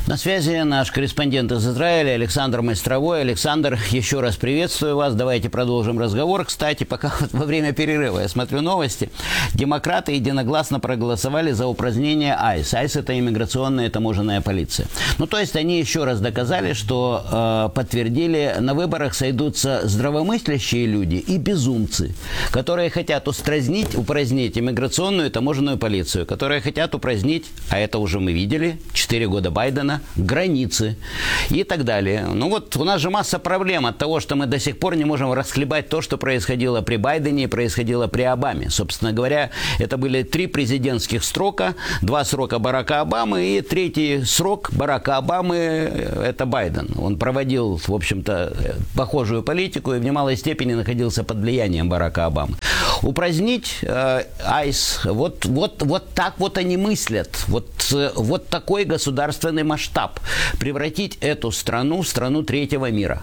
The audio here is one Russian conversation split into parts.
На связи наш корреспондент из Израиля Александр Майстровой. Александр, еще раз приветствую вас. Давайте продолжим разговор. Кстати, пока во время перерыва я смотрю новости. Демократы единогласно проголосовали за упразднение АИС. АИС – это иммиграционная таможенная полиция. Ну, то есть они еще раз доказали, что подтвердили, на выборах сойдутся здравомыслящие люди и безумцы, которые хотят упразднить иммиграционную таможенную полицию, которые хотят упразднить, а это уже мы видели, 4 года Байдена, границы и так далее. Ну вот у нас же масса проблем от того, что мы до сих пор не можем расхлебать то, что происходило при Байдене и происходило при Обаме. Собственно говоря, это были 3 президентских срока, 2 срока Барака Обамы и 3-й срок Барака Обамы – это Байден. Он проводил, в общем-то, похожую политику и в немалой степени находился под влиянием Барака Обамы. Упразднить АИС, вот так вот они мыслят, вот такой государственный масштаб. Превратить эту страну в страну третьего мира.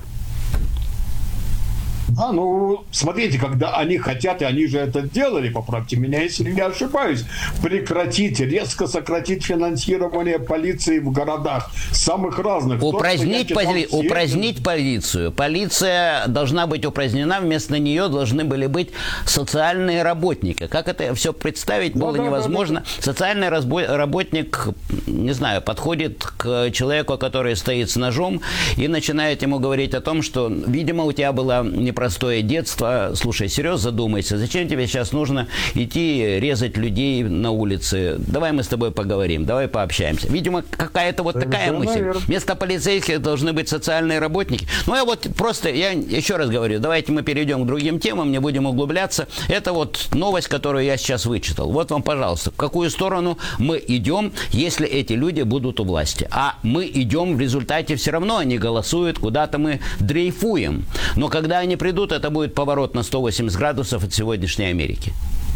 Да, ну, смотрите, когда они хотят, и они же это делали, поправьте меня, если не ошибаюсь, прекратить, резко сократить финансирование полиции в городах, самых разных. Упразднить полицию. Полиция должна быть упразднена, вместо нее должны были быть социальные работники. Как это все представить было невозможно. Социальный работник, не знаю, подходит к человеку, который стоит с ножом, и начинает ему говорить о том, что, видимо, у тебя было непростое детство. Слушай, серьезно, задумайся, зачем тебе сейчас нужно идти резать людей на улице? Давай мы с тобой поговорим, давай пообщаемся. Видимо, какая-то вот такая мысль. Вместо полицейских должны быть социальные работники. Ну, я еще раз говорю, давайте мы перейдем к другим темам, не будем углубляться. Это вот новость, которую я сейчас вычитал. Вот вам, пожалуйста, в какую сторону мы идем, если эти люди будут у власти. А мы идем, в результате все равно они голосуют, куда-то мы дрейфуем. Но когда они придут, это будет поворот на 180 градусов от сегодняшней Америки.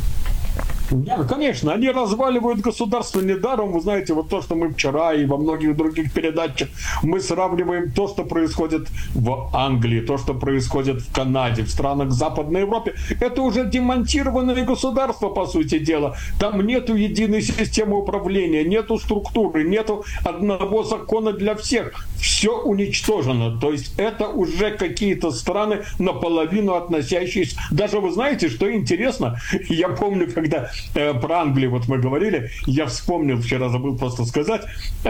Да, конечно, они разваливают государство недаром. Вы знаете, вот то, что мы вчера и во многих других передачах, мы сравниваем то, что происходит в Англии, то, что происходит в Канаде, в странах Западной Европы. Это уже демонтированное государство, по сути дела. Там нету единой системы управления, нету структуры, нету одного закона для всех. Все уничтожено. То есть это уже какие-то страны, наполовину относящиеся. Даже вы знаете, что интересно, я помню, когда про Англию вот мы говорили, я вспомнил, вчера забыл просто сказать,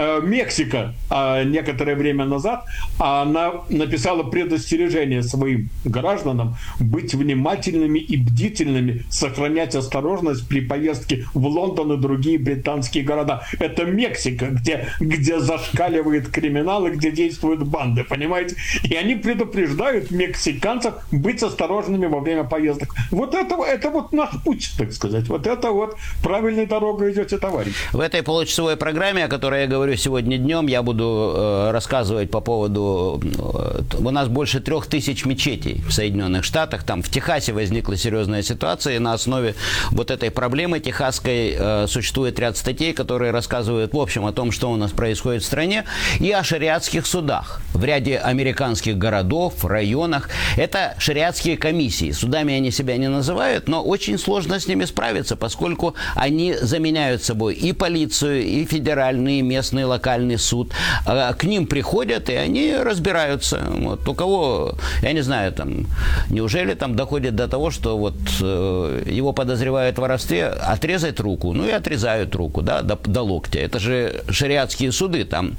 Мексика некоторое время назад, она написала предостережение своим гражданам быть внимательными и бдительными, сохранять осторожность при поездке в Лондон и другие британские города. Это Мексика, где зашкаливает криминал и где действуют банды, понимаете? И они предупреждают мексиканцев быть осторожными во время поездок. Вот это вот наш путь, так сказать. Вот это вот правильной дорогой идете, товарищ. В этой получасовой программе, о которой я говорю сегодня днем, я буду рассказывать по поводу... У нас больше 3000 мечетей в Соединенных Штатах. Там в Техасе возникла серьезная ситуация, и на основе вот этой проблемы техасской существует ряд статей, которые рассказывают, в общем, о том, что у нас происходит в стране, и о шариатских судах в ряде американских городов, районах. Это шариатские комиссии. Судами они себя не называют, но очень сложно с ними справиться, поскольку они заменяют собой и полицию, и федеральный, и местный, локальный суд. К ним приходят, и они разбираются. Вот. У кого, я не знаю, там, неужели там доходит до того, что вот его подозревают в воровстве, отрезать руку, ну и отрезают руку, да, до локтя. Это же шариатские суды, там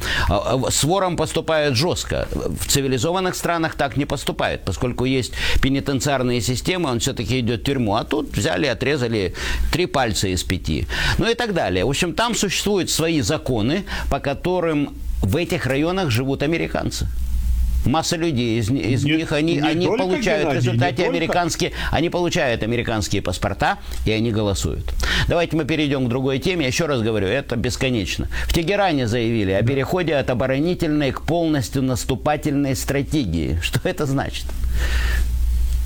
с вором поступают жестко. В цивилизованных странах так не поступают, поскольку есть пенитенциарные системы, он все-таки идет в тюрьму, а тут взяли, отрезали 3 пальца из 5. Ну и так далее. В общем, там существуют свои законы, по которым в этих районах живут американцы. Масса людей, из них они получают в результате они получают американские паспорта, и они голосуют. Давайте мы перейдем к другой теме. Я еще раз говорю, это бесконечно. В Тегеране заявили о переходе от оборонительной к полностью наступательной стратегии. Что это значит?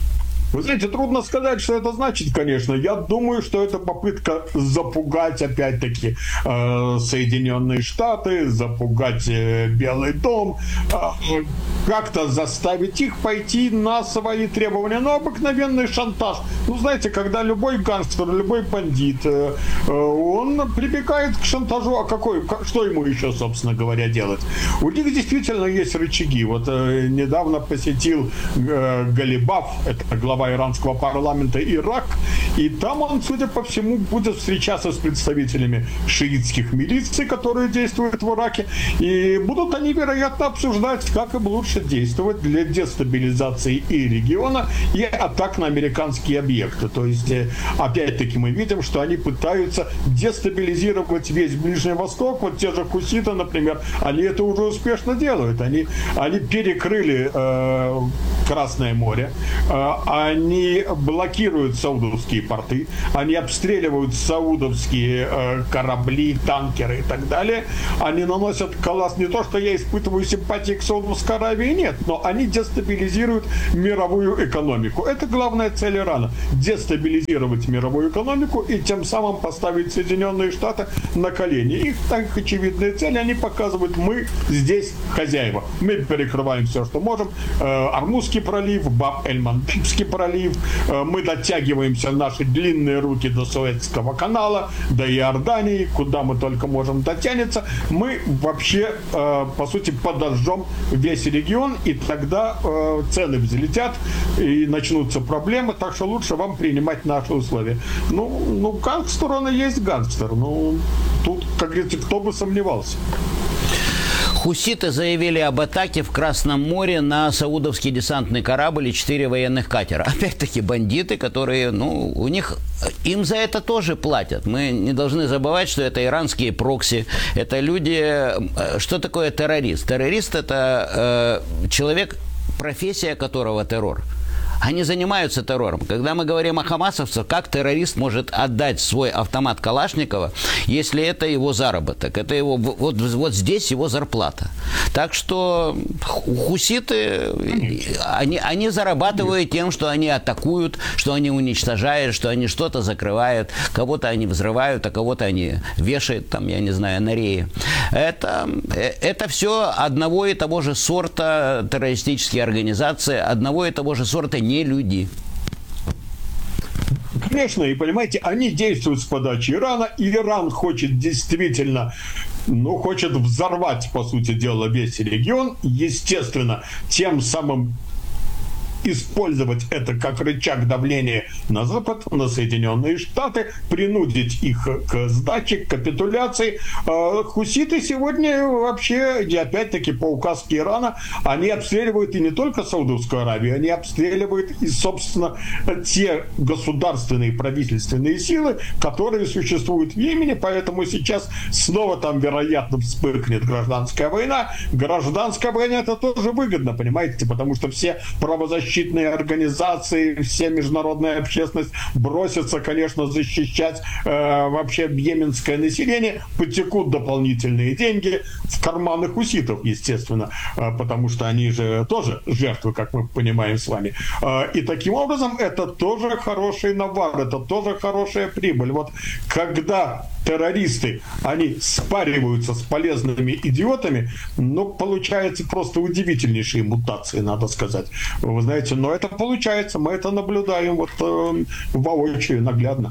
Вы знаете, трудно сказать, что это значит, конечно. Я думаю, что это попытка запугать, опять-таки, Соединенные Штаты, запугать Белый дом, как-то заставить их пойти на свои требования. Ну, обыкновенный шантаж. Ну, знаете, когда любой гангстер, любой бандит, он прибегает к шантажу, а что ему еще, собственно говоря, делать? У них действительно есть рычаги. Вот недавно посетил Галибаф, это глава иранского парламента, Ирак, и там он, судя по всему, будет встречаться с представителями шиитских милиций, которые действуют в Ираке, и будут они, вероятно, обсуждать, как им лучше действовать для дестабилизации и региона, и атак на американские объекты. То есть, опять-таки, мы видим, что они пытаются дестабилизировать весь Ближний Восток. Вот те же хуситы, например, они это уже успешно делают. Они перекрыли Красное море, они блокируют саудовские порты, они обстреливают саудовские корабли, танкеры и так далее. Они наносят коллапс. Не то, что я испытываю симпатии к Саудовской Аравии, нет, но они дестабилизируют мировую экономику. Это главная цель Ирана – дестабилизировать мировую экономику и тем самым поставить Соединенные Штаты на колени. Их так очевидная цель, они показывают: мы здесь хозяева. Мы перекрываем все, что можем. Армузский пролив, Баб-эль-Мандебский пролив. Мы дотягиваемся, наши длинные руки, до Суэцкого канала, до Иордании, куда мы только можем дотянуться. Мы вообще, по сути, подожжем весь регион, и тогда цены взлетят, и начнутся проблемы, так что лучше вам принимать наши условия. Ну гангстер, он и есть гангстер. Ну, тут, как говорится, кто бы сомневался. Хуситы заявили об атаке в Красном море на саудовский десантный корабль и 4 военных катера. Опять-таки бандиты, которые, им за это тоже платят. Мы не должны забывать, что это иранские прокси, это люди... Что такое террорист? Террорист – это человек, профессия которого террор. Они занимаются террором. Когда мы говорим о хамасовцах, как террорист может отдать свой автомат Калашникова, если это его заработок, это его, вот здесь его зарплата. Так что хуситы, они зарабатывают тем, что они атакуют, что они уничтожают, что они что-то закрывают, кого-то они взрывают, а кого-то они вешают, там, я не знаю, на рее. Это все одного и того же сорта террористические организации, одного и того же сорта не люди. Конечно, и понимаете, они действуют с подачи Ирана, и Иран хочет действительно, хочет взорвать, по сути дела, весь регион, естественно, тем самым использовать это как рычаг давления на Запад, на Соединенные Штаты, принудить их к сдаче, к капитуляции. Хуситы сегодня вообще, и опять-таки по указке Ирана, они обстреливают и не только Саудовскую Аравию, они обстреливают и, собственно, те государственные правительственные силы, которые существуют в Йемене, поэтому сейчас снова там, вероятно, вспыхнет гражданская война. Гражданская война — это тоже выгодно, понимаете, потому что все правозащитные организации, вся международная общественность бросятся, конечно, защищать вообще йеменское население, потекут дополнительные деньги в карманы хуситов, естественно, потому что они же тоже жертвы, как мы понимаем с вами. И таким образом это тоже хороший навар, это тоже хорошая прибыль. Вот когда террористы, они спариваются с полезными идиотами, получается просто удивительнейшие мутации, надо сказать. Вы знаете, но это получается, мы это наблюдаем воочию, наглядно.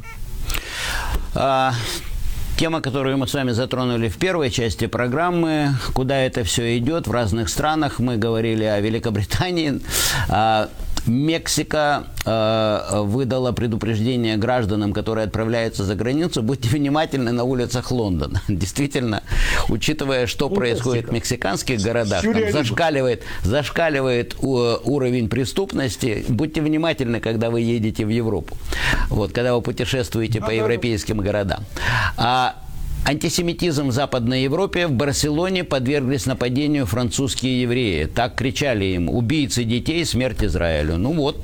Тема, которую мы с вами затронули в первой части программы, куда это все идет в разных странах. Мы говорили о Великобритании. Мексика выдала предупреждение гражданам, которые отправляются за границу: будьте внимательны на улицах Лондона. Действительно, учитывая, что происходит в мексиканских городах, там зашкаливает уровень преступности, будьте внимательны, когда вы едете в Европу, когда вы путешествуете по европейским городам. Антисемитизм в Западной Европе. В Барселоне подверглись нападению французские евреи. Так кричали им: убийцы детей, смерть Израилю.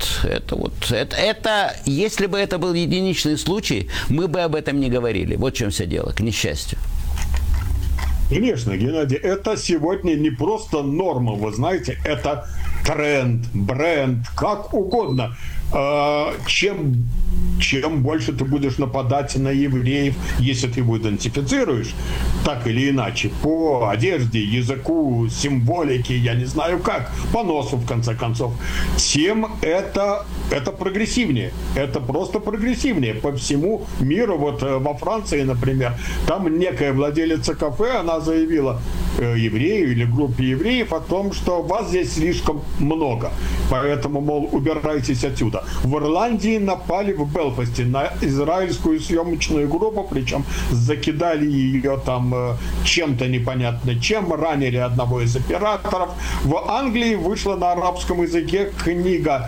Это, если бы это был единичный случай, мы бы об этом не говорили. Вот в чем все дело, к несчастью. Конечно, Геннадий, это сегодня не просто норма, вы знаете, это тренд, бренд, как угодно. чем больше ты будешь нападать на евреев, если ты его идентифицируешь, так или иначе, по одежде, языку, символике, я не знаю как, по носу, в конце концов, тем это прогрессивнее. Это просто прогрессивнее по всему миру. Вот во Франции, например, там некая владелица кафе, она заявила еврею или группе евреев о том, что вас здесь слишком много, поэтому, мол, убирайтесь отсюда. В Ирландии напали в Белфасте на израильскую съемочную группу, причем закидали ее там чем-то непонятно чем, ранили одного из операторов. В Англии вышла на арабском языке книга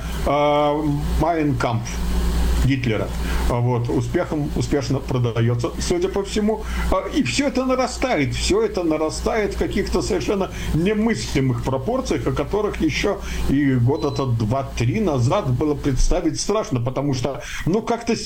«Mein Kampf» Гитлера. Вот, успешно продается, судя по всему. И все это нарастает в каких-то совершенно немыслимых пропорциях, о которых еще и года-то 2-3 назад было представить страшно, потому что, как-то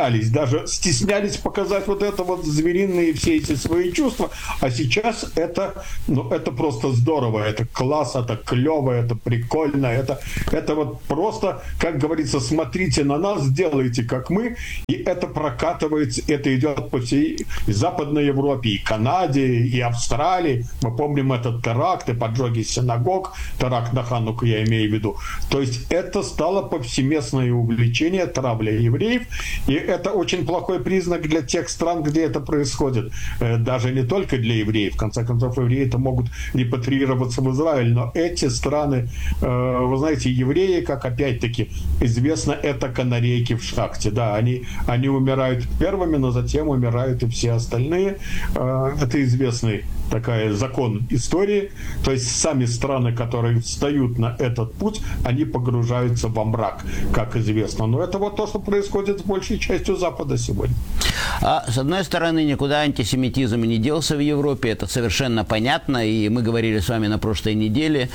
стеснялись показать вот это вот звериные все эти свои чувства, а сейчас это просто здорово, это класс, это клево, это прикольно, это вот просто, как говорится, смотрите на нас, делайте как мы, и это прокатывается, это идет по всей Западной Европе, и Канаде, и Австралии. Мы помним этот теракт и поджоги синагог, теракт на Хануку я имею в виду. То есть это стало повсеместное увлечение, травля евреев, и это очень плохой признак для тех стран, где это происходит. Даже не только для евреев. В конце концов, евреи-то могут репатриироваться в Израиль, но эти страны, вы знаете, евреи, как опять-таки известно, это канарейки в шахте. Да, они умирают первыми, но затем умирают и все остальные. Это известный закон истории. То есть сами страны, которые встают на этот путь, они погружаются во мрак, как известно. Но это вот то, что происходит с большей частью Запада сегодня. С одной стороны, никуда антисемитизм не делся в Европе, это совершенно понятно, и мы говорили с вами на прошлой неделе.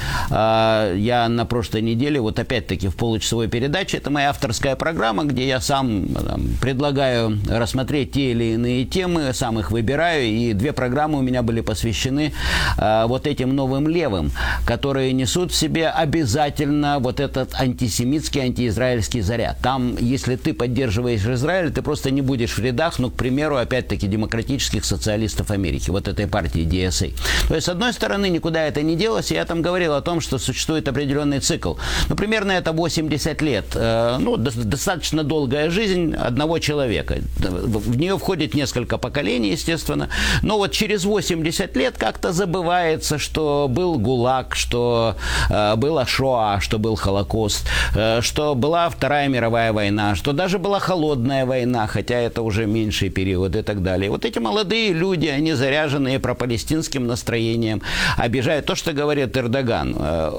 Я на прошлой неделе, вот опять-таки в получасовой передаче, это моя авторская программа, где я сам предлагаю рассмотреть те или иные темы, сам их выбираю, и 2 программы у меня были посвящены вот этим новым левым, которые несут в себе обязательно вот этот антисемитский, антиизраильский заряд. Там, если ты поддерживаешь Израиль, ты просто не будешь в рядах, к примеру, опять-таки, демократических социалистов Америки, вот этой партии DSA. То есть, с одной стороны, никуда это не делось, и я там говорил о том, что существует определенный цикл. Примерно это 80 лет. Достаточно долгая жизнь одного человека. В нее входит несколько поколений, естественно, но вот через 80 лет как-то забывается, что был ГУЛАГ, что была Шоа, что был Холокост, что была Вторая мировая война, что даже была Холодная война, хотя это уже меньший период и так далее. Вот эти молодые люди, они заряженные пропалестинским настроением, обижают то, что говорит Эрдоган.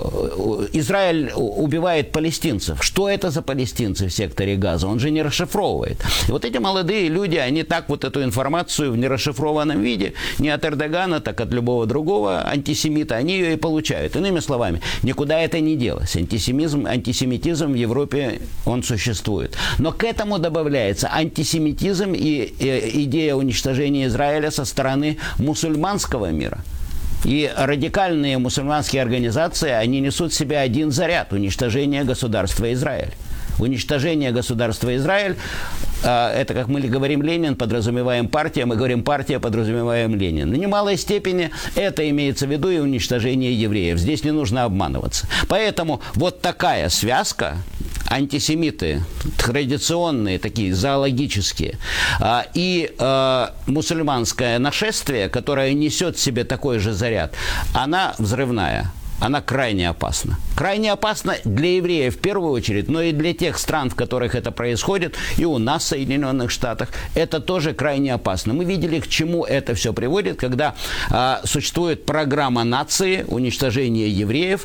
Израиль убивает палестинцев. Что это за палестинцы в секторе Газа? Он же не расшифровывает. И вот эти молодые люди, они так вот эту информацию в нерасшифрованном виде, не от Эрдогана, так от любого другого антисемита, они ее и получают. Иными словами, никуда это не делось. Антисемитизм в Европе, он существует. Но к этому добавляется антисемитизм и идея уничтожения Израиля со стороны мусульманского мира. И радикальные мусульманские организации, они несут в себе один заряд – уничтожение государства Израиль. Уничтожение государства Израиль – это, как мы говорим, Ленин, подразумеваем партия, мы говорим партия, подразумеваем Ленин. В немалой степени это имеется в виду и уничтожение евреев. Здесь не нужно обманываться. Поэтому вот такая связка, антисемиты, традиционные, такие зоологические, и мусульманское нашествие, которое несет в себе такой же заряд, она взрывная. Она крайне опасна. Крайне опасна для евреев в первую очередь, но и для тех стран, в которых это происходит, и у нас в Соединенных Штатах, это тоже крайне опасно. Мы видели, к чему это все приводит, когда существует программа нации, уничтожения евреев,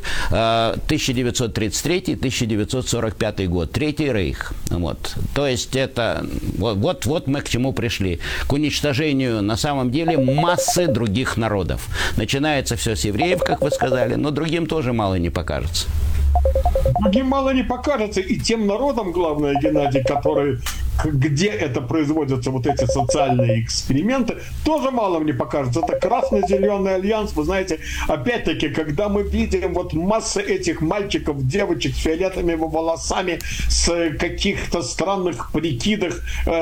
1933-1945 год, Третий Рейх. Вот. То есть это вот мы к чему пришли. К уничтожению на самом деле массы других народов. Начинается все с евреев, как вы сказали, но другим тоже мало не покажется. Другим мало не покажется, и тем народам, главное, Геннадий, которые где это производятся вот эти социальные эксперименты, тоже мало мне покажется. Это красно-зеленый альянс. Вы знаете, опять-таки, когда мы видим вот массы этих мальчиков, девочек с фиолетовыми волосами, с каких-то странных прикидах,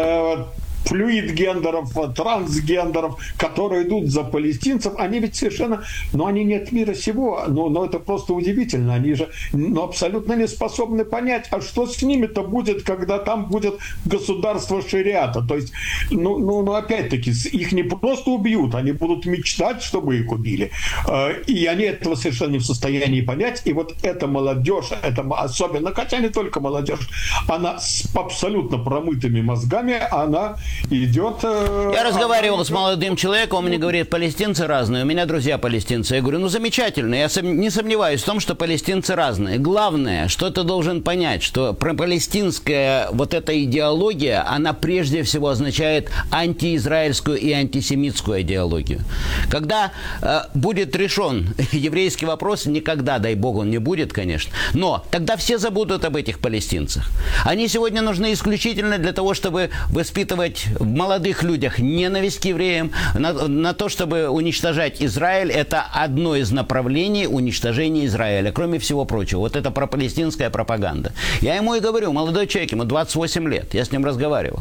флюид-гендеров, трансгендеров, которые идут за палестинцев, они ведь совершенно, они не от мира сего, но это просто удивительно, они же абсолютно не способны понять, а что с ними-то будет, когда там будет государство шариата, то есть, опять-таки, их не просто убьют, они будут мечтать, чтобы их убили, и они этого совершенно не в состоянии понять, и вот эта молодежь, это особенно, хотя не только молодежь, она с абсолютно промытыми мозгами, она идет... Я разговаривал с молодым человеком, он мне говорит, палестинцы разные, у меня друзья палестинцы. Я говорю, замечательно, я не сомневаюсь в том, что палестинцы разные. Главное, что ты должен понять, что пропалестинская вот эта идеология, она прежде всего означает антиизраильскую и антисемитскую идеологию. Когда будет решен еврейский вопрос, никогда, дай бог, он не будет, конечно, но тогда все забудут об этих палестинцах. Они сегодня нужны исключительно для того, чтобы воспитывать в молодых людях ненависть к евреям, на то, чтобы уничтожать Израиль. Это одно из направлений уничтожения Израиля, кроме всего прочего. Вот это пропалестинская пропаганда. Я ему и говорю, молодой человек, ему 28 лет, я с ним разговаривал.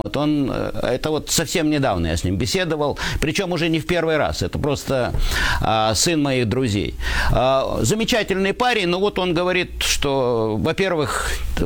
Это вот совсем недавно я с ним беседовал, причем уже не в первый раз, это просто сын моих друзей. Замечательный парень, но вот он говорит, что, во-первых,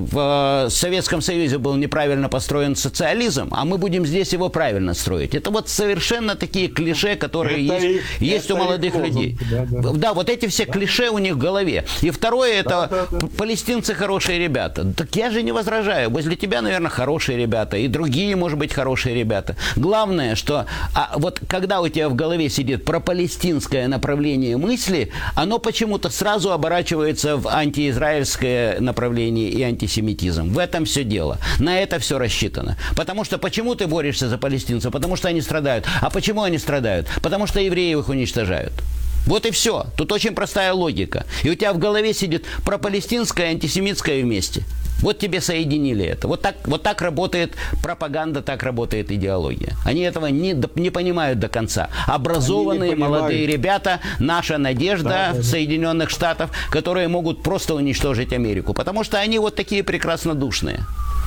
в Советском Союзе был неправильно построен социализм, а мы будем здесь его правильно строить. Это вот совершенно такие клише, которые есть у молодых людей. Да, вот эти все клише у них в голове. И второе, это палестинцы хорошие ребята. Так я же не возражаю. Возле тебя, наверное, хорошие ребята. И другие, может быть, хорошие ребята. Главное, что вот когда у тебя в голове сидит пропалестинское направление мысли, оно почему-то сразу оборачивается в антиизраильское направление и антисемитизм. В этом все дело. На это все рассчитано. Потому что почему ты борешься за палестинцев? Потому что они страдают. А почему они страдают? Потому что евреи их уничтожают. Вот и все. Тут очень простая логика. И у тебя в голове сидит пропалестинское и антисемитское вместе. Вот тебе соединили это. Вот так работает пропаганда, так работает идеология. Они этого не понимают до конца. Образованные молодые ребята, наша надежда Соединенных Штатов, которые могут просто уничтожить Америку. Потому что они вот такие прекраснодушные.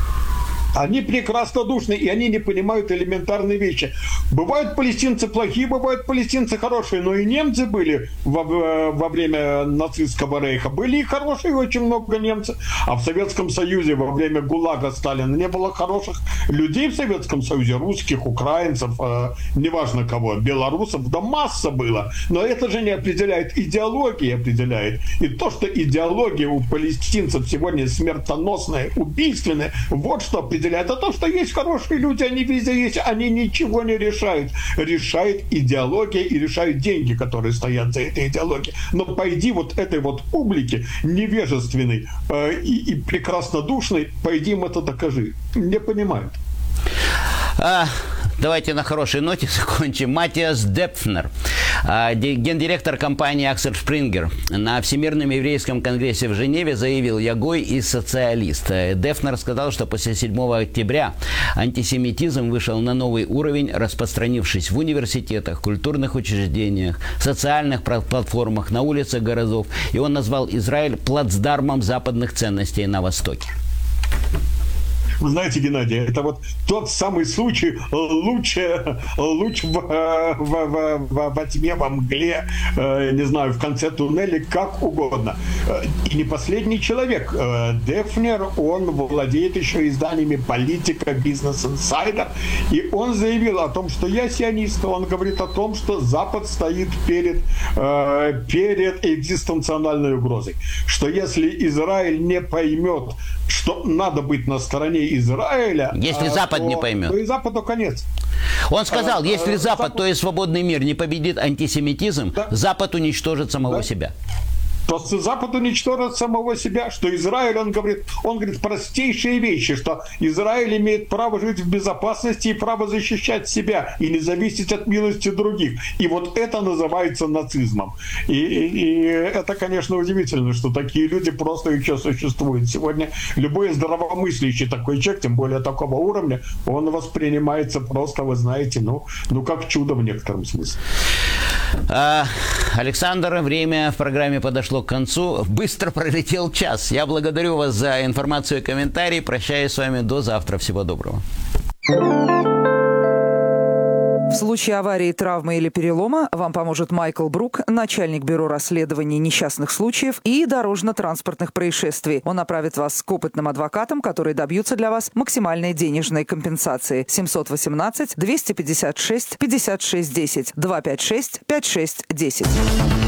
Они прекраснодушны, и они не понимают элементарные вещи. Бывают палестинцы плохие, бывают палестинцы хорошие, но и немцы были во время нацистского рейха. Были и хорошие, очень много немцев. А в Советском Союзе во время ГУЛАГа Сталина не было хороших людей в Советском Союзе, русских, украинцев, неважно кого, белорусов, да масса было. Но это же не определяет, идеология определяет. И то, что идеология у палестинцев сегодня смертоносная, убийственная, вот что определяет. А то, что есть хорошие люди, они везде есть, они ничего не решают. Решает идеология и решают деньги, которые стоят за этой идеологией. Но пойди вот этой вот публике невежественной и прекраснодушной, пойди им это докажи. Не понимают. Давайте на хорошей ноте закончим. Матиас Депфнер, гендиректор компании Axel Springer, на Всемирном еврейском конгрессе в Женеве заявил: «Я гой и социалист». Депфнер сказал, что после 7 октября антисемитизм вышел на новый уровень, распространившись в университетах, культурных учреждениях, социальных платформах, на улицах городов. И он назвал Израиль плацдармом западных ценностей на Востоке. Вы знаете, Геннадий, это вот тот самый случай, луч во тьме, во мгле, не знаю, в конце туннеля, как угодно. И не последний человек. Дефнер, он владеет еще изданиями «Политика», «Бизнес Инсайдер», и он заявил о том, что я сионист. Он говорит о том, что Запад стоит перед экзистенциональной угрозой. Что если Израиль не поймет, что надо быть на стороне Израиля... Если Запад не поймет. То и Западу конец. Он сказал, если Запад, то и свободный мир не победит антисемитизм, Запад уничтожит самого себя. что Запад уничтожит самого себя, что Израиль, он говорит простейшие вещи, что Израиль имеет право жить в безопасности и право защищать себя и не зависеть от милости других. И вот это называется нацизмом. И это, конечно, удивительно, что такие люди просто еще существуют. Сегодня любой здравомыслящий такой человек, тем более такого уровня, он воспринимается просто, вы знаете, ну как чудо в некотором смысле. Александр, время в программе подошло к концу. Быстро пролетел час. Я благодарю вас за информацию и комментарии. Прощаюсь с вами до завтра. Всего доброго. В случае аварии, травмы или перелома вам поможет Майкл Брук, начальник бюро расследований несчастных случаев и дорожно-транспортных происшествий. Он направит вас к опытным адвокатам, которые добьются для вас максимальной денежной компенсации. 718-256-56-10, 256-56-10.